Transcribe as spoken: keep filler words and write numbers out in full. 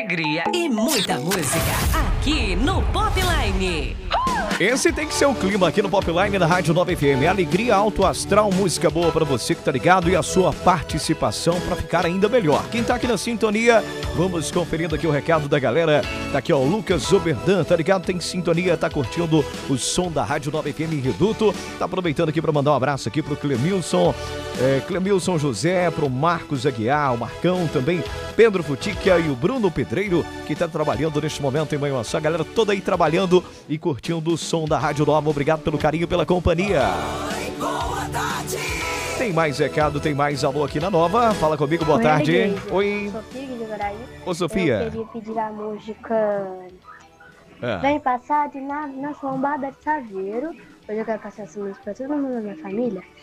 alegria e muita música aqui no Popline. Esse tem que ser o clima aqui no Popline da Rádio nove F M. Alegria, alto astral, música boa pra você que tá ligado e a sua participação pra ficar ainda melhor. Quem tá aqui na sintonia, vamos conferindo aqui o recado da galera. Tá aqui ó, o Lucas Oberdan, tá ligado? Tem sintonia, tá curtindo o som da Rádio nove F M em Reduto. Tá aproveitando aqui pra mandar um abraço aqui pro Clemilson, é, Clemilson José, pro Marcos Aguiar, o Marcão também, Pedro Futica e o Bruno Pedreiro, que tá trabalhando neste momento em Manhuaçu. A galera toda aí trabalhando e curtindo o som da Rádio Nova. Obrigado pelo carinho, pela companhia. Tem mais recado, tem mais alô aqui na Nova. Fala comigo, boa Oi, tarde. igreja. Oi. Sofia de Guaraí. Ô, Sofia. Eu queria pedir a música É. Vem passar de nada na lombada de Saveiro. Hoje eu quero passar essa música pra todo mundo da minha família.